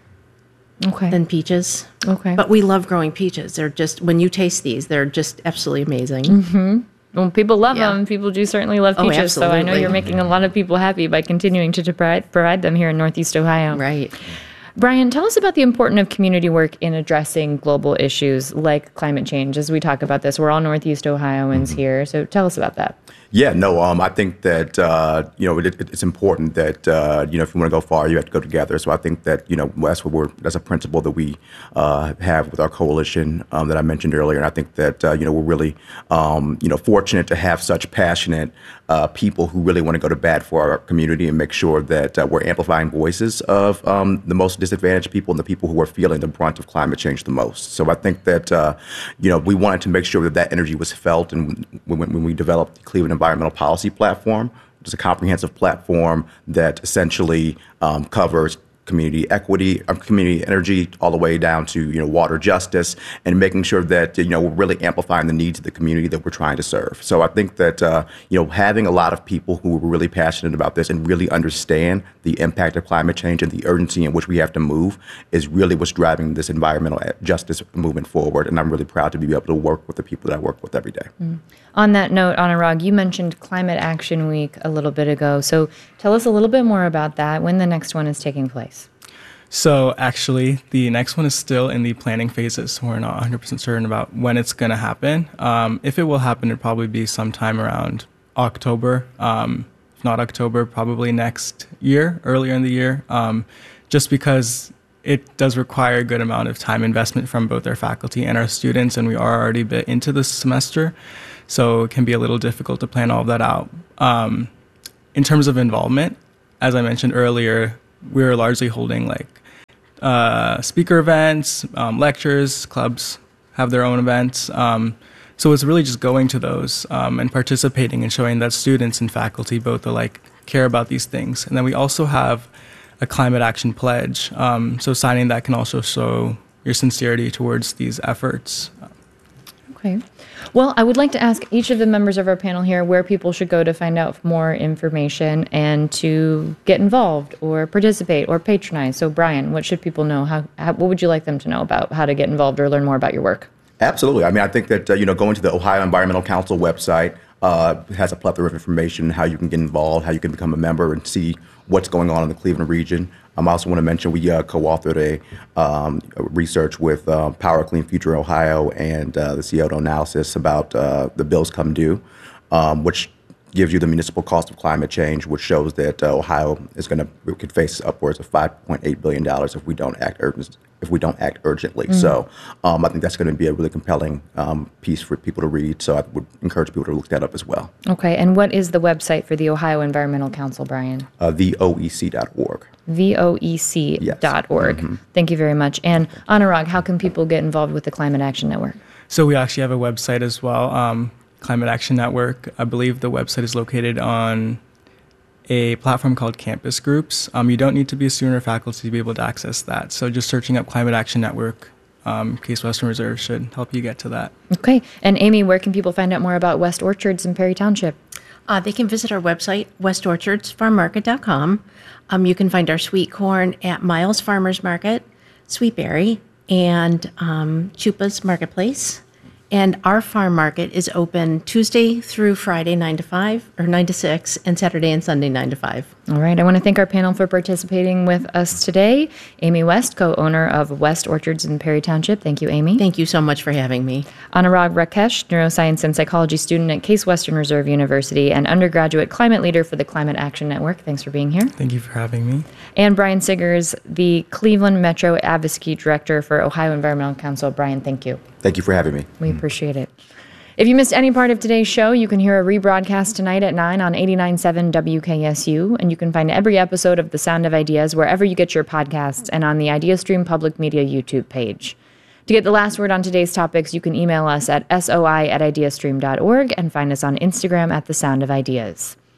okay. than peaches. Okay. But we love growing peaches. They're just, when you taste these, they're just absolutely amazing. Mm-hmm. Well, people love Yeah. them. People do certainly love Oh, peaches. So I know absolutely. you're making a lot of people happy by continuing to provide, provide them here in Northeast Ohio. Right. Brian, tell us about the importance of community work in addressing global issues like climate change. As we talk about this, we're all Northeast Ohioans here. So tell us about that. Yeah, no, um, I think that, uh, you know, it, it, it's important that, uh, you know, if you want to go far, you have to go together. So I think that, you know, that's what we're, that's a principle that we uh, have with our coalition um, that I mentioned earlier. And I think that, uh, you know, we're really, um, you know, fortunate to have such passionate uh, people who really want to go to bat for our community and make sure that uh, we're amplifying voices of um, the most disadvantaged people and the people who are feeling the brunt of climate change the most. So I think that, uh, you know, we wanted to make sure that that energy was felt. And when, when we developed the Cleveland Environmental Policy Platform, which is a comprehensive platform that essentially um, covers community equity, um, community energy, all the way down to, you know, water justice, and making sure that, you know, we're really amplifying the needs of the community that we're trying to serve. So I think that, uh, you know, having a lot of people who are really passionate about this and really understand the impact of climate change and the urgency in which we have to move is really what's driving this environmental justice movement forward. And I'm really proud to be able to work with the people that I work with every day. Mm. On that note, Anurag, you mentioned Climate Action Week a little bit ago. So tell us a little bit more about that, when the next one is taking place. So actually, the next one is still in the planning phases. We're not one hundred percent certain about when it's going to happen. Um, if it will happen, it'll probably be sometime around October. Um, if not October, probably next year, earlier in the year, um, just because it does require a good amount of time investment from both our faculty and our students, and we are already a bit into this semester. So it can be a little difficult to plan all of that out. Um, in terms of involvement, as I mentioned earlier, we're largely holding like uh, speaker events, um, lectures, clubs have their own events. Um, so it's really just going to those um, and participating and showing that students and faculty both alike care about these things. And then we also have a climate action pledge. Um, so signing that can also show your sincerity towards these efforts. Okay. Well, I would like to ask each of the members of our panel here where people should go to find out more information and to get involved or participate or patronize. So, Brian, what should people know? How, how what would you like them to know about how to get involved or learn more about your work? Absolutely. I mean, I think that, uh, you know, going to the Ohio Environmental Council website uh, has a plethora of information, how you can get involved, how you can become a member and see what's going on in the Cleveland region. Um, I also want to mention we uh, co-authored a um, research with uh, Power Clean Future Ohio and uh, the Scioto analysis about uh, the bills come due, um, which gives you the municipal cost of climate change, which shows that uh, Ohio is going to could face upwards of five point eight billion dollars if we don't act urgent, if we don't act urgently. Mm-hmm. So um, I think that's going to be a really compelling um, piece for people to read. So I would encourage people to look that up as well. Okay. And what is the website for the Ohio Environmental Council, Brian? Uh, V O E C dot org. V O E C dot org. Yes. Mm-hmm. Thank you very much. And Anurag, how can people get involved with the Climate Action Network? So we actually have a website as well, um, Climate Action Network. I believe the website is located on a platform called Campus Groups. Um, you don't need to be a student or faculty to be able to access that. So just searching up Climate Action Network, um, Case Western Reserve should help you get to that. Okay. And Amy, where can people find out more about West Orchards in Perry Township? Uh, they can visit our website, west orchards farm market dot com. Um, you can find our sweet corn at Miles Farmers Market, Sweetberry, and um, Chupa's Marketplace. And our farm market is open Tuesday through Friday, nine to five, or nine to six, and Saturday and Sunday, nine to five. All right. I want to thank our panel for participating with us today. Amy West, co-owner of West Orchards in Perry Township. Thank you, Amy. Thank you so much for having me. Anurag Rakesh, neuroscience and psychology student at Case Western Reserve University and undergraduate climate leader for the Climate Action Network. Thanks for being here. Thank you for having me. And Brian Siggers, the Cleveland Metro Advocacy Director for Ohio Environmental Council. Brian, thank you. Thank you for having me. We appreciate it. If you missed any part of today's show, you can hear a rebroadcast tonight at nine on eighty-nine point seven W K S U, and you can find every episode of The Sound of Ideas wherever you get your podcasts and on the IdeaStream Public Media YouTube page. To get the last word on today's topics, you can email us at soi at ideastream dot org and find us on Instagram at The Sound of Ideas.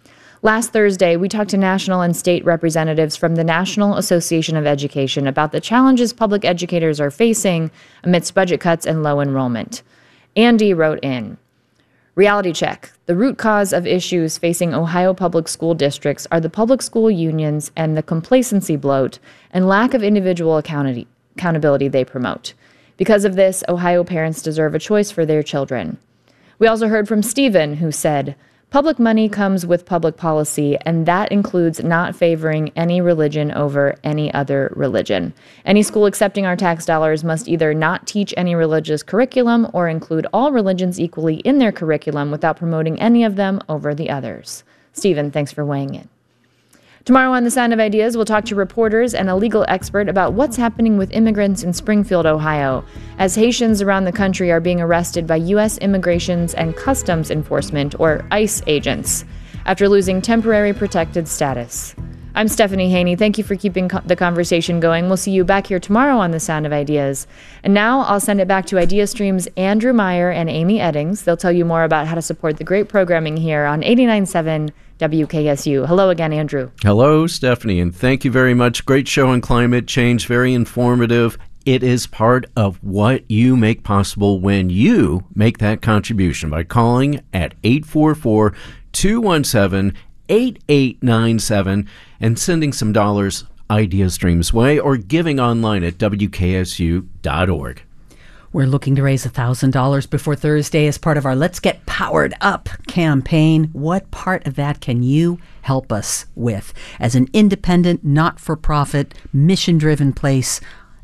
Last Thursday, we talked to national and state representatives from the National Association of Education about the challenges public educators are facing amidst budget cuts and low enrollment. Andy wrote in, Reality check. The root cause of issues facing Ohio public school districts are the public school unions and the complacency bloat and lack of individual accountability, accountability they promote. Because of this, Ohio parents deserve a choice for their children. We also heard from Stephen, who said, public money comes with public policy, and that includes not favoring any religion over any other religion. Any school accepting our tax dollars must either not teach any religious curriculum or include all religions equally in their curriculum without promoting any of them over the others. Stephen, thanks for weighing in. Tomorrow on The Sound of Ideas, we'll talk to reporters and a legal expert about what's happening with immigrants in Springfield, Ohio, as Haitians around the country are being arrested by U S Immigrations and Customs Enforcement, or ICE agents, after losing temporary protected status. I'm Stephanie Haney. Thank you for keeping co- the conversation going. We'll see you back here tomorrow on The Sound of Ideas. And now I'll send it back to IdeaStream's Andrew Meyer and Amy Eddings. They'll tell you more about how to support the great programming here on eighty-nine point seven W K S U. Hello again, Andrew. Hello, Stephanie, and thank you very much. Great show on climate change, very informative. It is part of what you make possible when you make that contribution by calling at eight four four, two one seven, eight eight nine seven and sending some dollars IdeaStream's way or giving online at W K S U dot org. We're looking to raise one thousand dollars before Thursday as part of our Let's Get Powered Up campaign. What part of that can you help us with? As an independent, not-for-profit, mission-driven place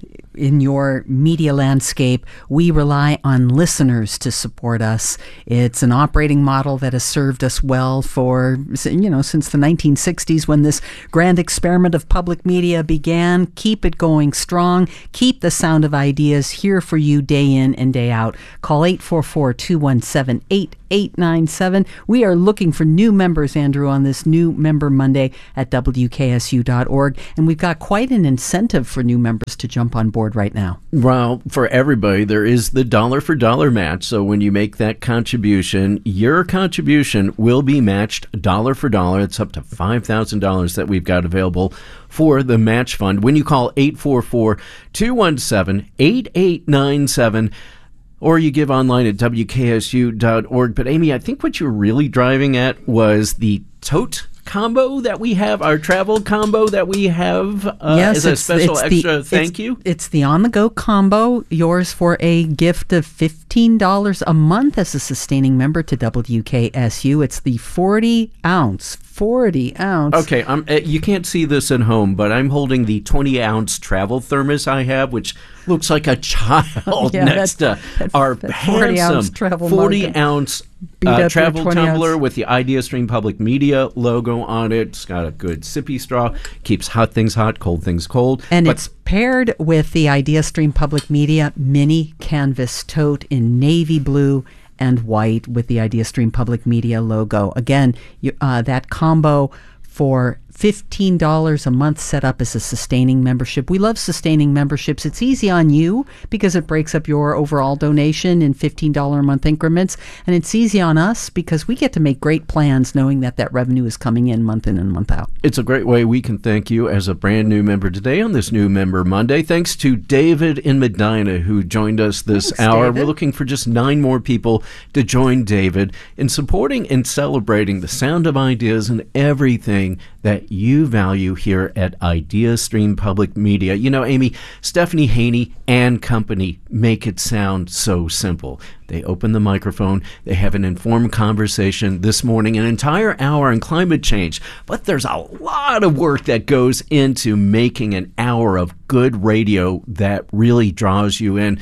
in your media landscape, we rely on listeners to support us. It's an operating model that has served us well for, you know, since the nineteen sixties when this grand experiment of public media began. Keep it going strong. Keep the Sound of Ideas here for you day in and day out. Call eight four four, two one seven, eight eight nine seven. We are looking for new members, Andrew, on this new Member Monday at W K S U dot org. And we've got quite an incentive for new members to jump on board right now. Well, for everybody, there is the dollar for dollar match. So when you make that contribution, your contribution will be matched dollar for dollar. It's up to five thousand dollars that we've got available for the match fund. When you call eight four four, two one seven, eight eight nine seven, or you give online at W K S U dot org. But Amy, I think what you're really driving at was the tote combo that we have, our travel combo that we have uh, yes, as a it's, special it's extra the, thank it's, you. It's the on-the-go combo, yours for a gift of fifteen dollars a month as a sustaining member to W K S U. It's the forty ounce, forty ounce. Okay, um, uh, you can't see this at home, but I'm holding the twenty ounce travel thermos I have, which looks like a child yeah, next that, to that, our that forty handsome ounce travel forty ounce uh, travel tumbler ounce. with the IdeaStream Public Media logo on it. It's got a good sippy straw, keeps hot things hot, cold things cold. And but it's paired with the IdeaStream Public Media mini canvas tote in navy blue and white with the IdeaStream Public Media logo. Again, you, uh, that combo for fifteen dollars a month set up as a sustaining membership. We love sustaining memberships. It's easy on you because it breaks up your overall donation in fifteen dollars a month increments. And it's easy on us because we get to make great plans knowing that that revenue is coming in month in and month out. It's a great way we can thank you as a brand new member today on this new Member Monday. Thanks to David in Medina who joined us this Thanks, hour. David. We're looking for just nine more people to join David in supporting and celebrating the Sound of Ideas and everything that you value here at IdeaStream Public Media. You know, Amy, Stephanie Haney and company make it sound so simple. They open the microphone, they have an informed conversation this morning, an entire hour on climate change. But there's a lot of work that goes into making an hour of good radio that really draws you in.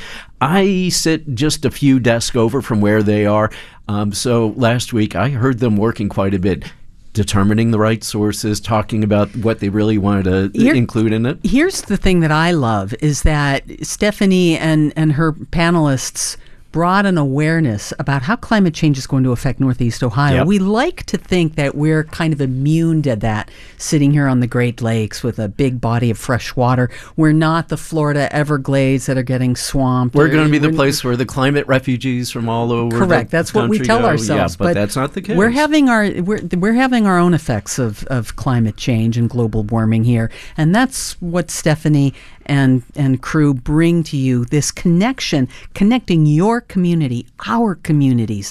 I sit just a few desks over from where they are. Um, so last week I heard them working quite a bit, determining the right sources, talking about what they really wanted to Here, include in it. Here's the thing that I love is that Stephanie and, and her panelists brought an awareness about how climate change is going to affect Northeast Ohio. Yep. We like to think that we're kind of immune to that, sitting here on the Great Lakes with a big body of fresh water. We're not the Florida Everglades that are getting swamped. We're going to be the We're- place where the climate refugees from all over Correct. the That's what we country tell go. ourselves. Yeah, but, that's not the case. We're having our we're we're having our own effects of, of climate change and global warming here, and that's what Stephanie and and crew bring to you, this connection, connecting your community, our communities,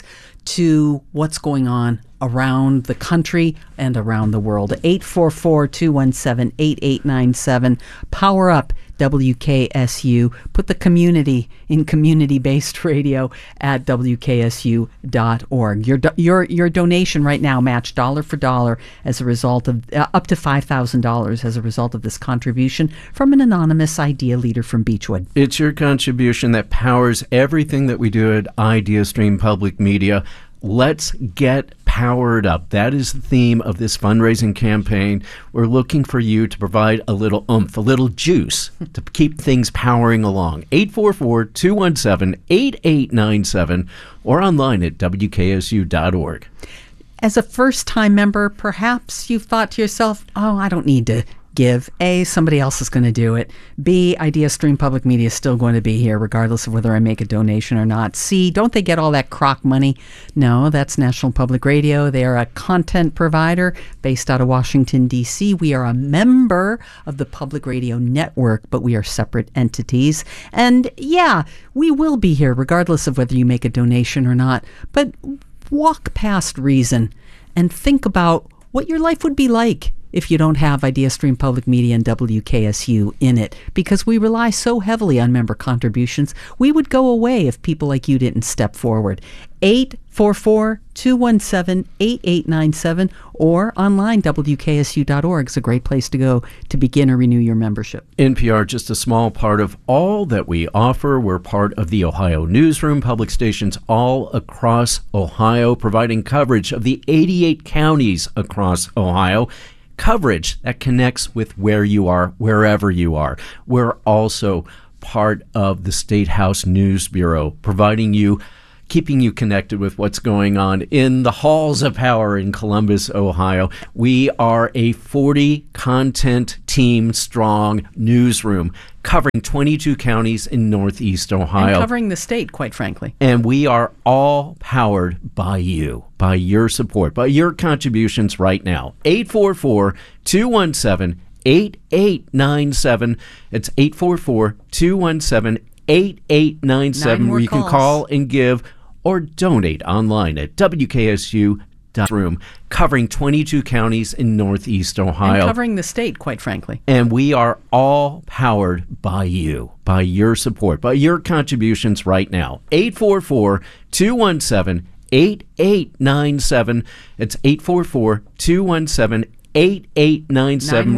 to what's going on around the country and around the world. eight four four, two one seven, eight eight nine seven. Power up W K S U. Put the community in community-based radio at W K S U dot org. Your do- your your donation right now matched dollar for dollar as a result of uh, up to five thousand dollars as a result of this contribution from an anonymous idea leader from Beechwood. It's your contribution that powers everything that we do at IdeaStream Public Media. Let's get powered up. That is the theme of this fundraising campaign. We're looking for you to provide a little oomph, a little juice to keep things powering along. eight four four, two one seven, eight eight nine seven or online at W K S U dot org. As a first-time member, perhaps you've thought to yourself, oh, I don't need to give. A, somebody else is going to do it. B, IdeaStream Public Media is still going to be here regardless of whether I make a donation or not. C, don't they get all that crock money? No, that's National Public Radio. They are a content provider based out of Washington, D C. We are a member of the Public Radio Network, but we are separate entities. And yeah, we will be here regardless of whether you make a donation or not. But walk past reason and think about what your life would be like if you don't have IdeaStream Public Media and W K S U in it, because we rely so heavily on member contributions. We would go away if people like you didn't step forward. eight four four, two one seven, eight eight nine seven or online, W K S U dot org is a great place to go to begin or renew your membership. N P R, just a small part of all that we offer. We're part of the Ohio Newsroom, public stations all across Ohio, providing coverage of the eighty-eight counties across Ohio. Coverage that connects with where you are, wherever you are. We're also part of the State House News Bureau, providing you, keeping you connected with what's going on in the halls of power in Columbus, Ohio. We are a forty content team strong newsroom covering twenty-two counties in Northeast Ohio. And covering the state, quite frankly. And we are all powered by you, by your support, by your contributions right now. eight four four, two one seven, eight eight nine seven. It's eight four four, two one seven, eight eight nine seven, where you calls. can call and give or donate online at W K S U dot org, covering twenty-two counties in Northeast Ohio. And covering the state, quite frankly. And we are all powered by you, by your support, by your contributions right now. eight four four, two one seven, eight eight nine seven. It's eight four four, two one seven, eight eight nine seven.